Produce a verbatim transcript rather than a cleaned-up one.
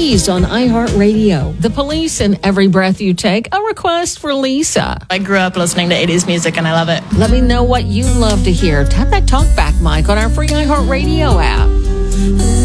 Breeze on iHeartRadio. The Police and Every Breath You Take, a request for Lisa. I grew up listening to eighties music and I love it. Let me know what you love to hear. Tap that talkback mic on our free iHeartRadio app.